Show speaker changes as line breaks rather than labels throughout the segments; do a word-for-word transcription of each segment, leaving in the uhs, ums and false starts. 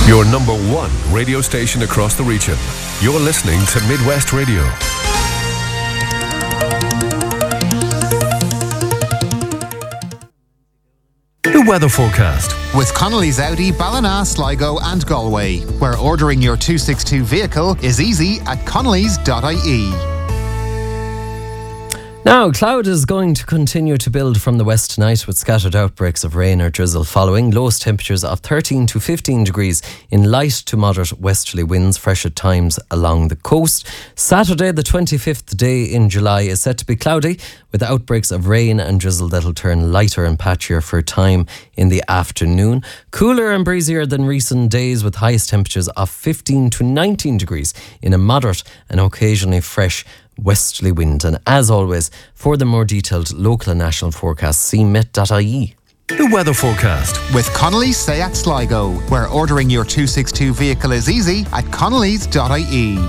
Your number one radio station across the region. You're listening to Midwest Radio. The weather forecast
with Connolly's Audi, Ballina, Sligo and Galway, where ordering your two sixty-two vehicle is easy at connellys dot I E.
Now, cloud is going to continue to build from the west tonight with scattered outbreaks of rain or drizzle following. Lowest temperatures of thirteen to fifteen degrees in light to moderate westerly winds, fresh at times along the coast. Saturday, the twenty-fifth day in July, is set to be cloudy with outbreaks of rain and drizzle that'll turn lighter and patchier for a time in the afternoon. Cooler and breezier than recent days with highest temperatures of fifteen to nineteen degrees in a moderate and occasionally fresh westerly wind. And as always, for the more detailed local and national forecasts, see met dot I E.
The weather forecast
with Connolly Seat Sligo, where ordering your two sixty-two vehicle is easy at connellys dot I E.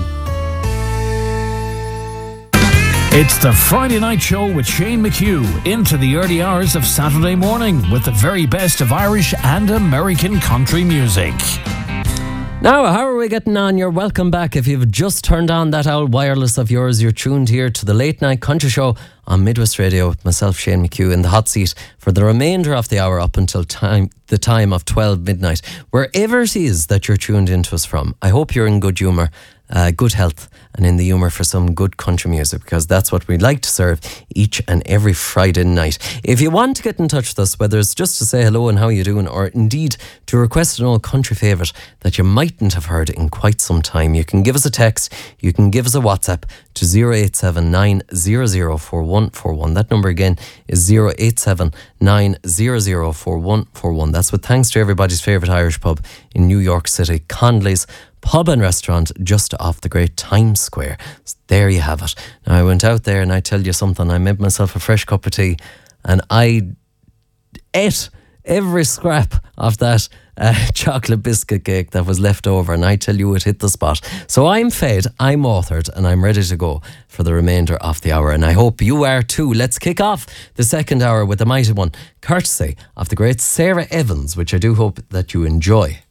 It's the Friday Night Show with Shane McHugh into the early hours of Saturday morning with the very best of Irish and American country music.
Now, how are we getting on? You're welcome back. If you've just turned on that old wireless of yours, you're tuned here to the Late Night Country Show on Midwest Radio with myself, Shane McHugh, in the hot seat for the remainder of the hour up until time the time of twelve midnight. Wherever it is that you're tuned into us from, I hope you're in good humour, uh, good health, and in the humour for some good country music, because that's what we like to serve each and every Friday night. If you want to get in touch with us, whether it's just to say hello and how you doing, or indeed to request an old country favourite that you mightn't have heard in quite some time, you can give us a text, you can give us a WhatsApp to zero eight seven nine zero zero four one four one. That number again is zero eight seven nine zero zero four one four one. That's with thanks to everybody's favourite Irish pub in New York City, Connolly's Pub and Restaurant, just off the great Times Square. So there you have it. Now, I went out there and I tell you something, I made myself a fresh cup of tea and I ate every scrap of that uh, chocolate biscuit cake that was left over, and I tell you it hit the spot. So I'm fed, I'm authored, and I'm ready to go for the remainder of the hour, and I hope you are too. Let's kick off the second hour with the mighty one, courtesy of the great Sarah Evans, which I do hope that you enjoy.